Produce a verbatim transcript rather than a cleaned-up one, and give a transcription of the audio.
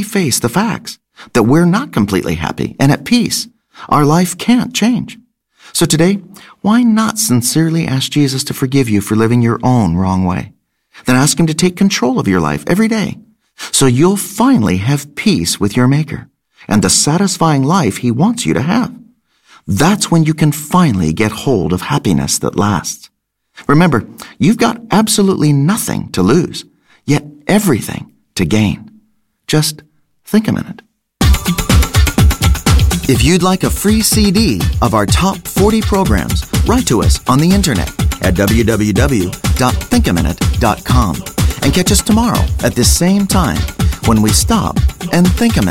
face the facts that we're not completely happy and at peace. Our life can't change. So today, why not sincerely ask Jesus to forgive you for living your own wrong way? Then ask him to take control of your life every day, so you'll finally have peace with your Maker and the satisfying life he wants you to have. That's when you can finally get hold of happiness that lasts. Remember, you've got absolutely nothing to lose, yet everything to gain. Just think a minute. If you'd like a free C D of our top forty programs, write to us on the internet at w w w dot think a minute dot com and catch us tomorrow at this same time when we stop and think a minute.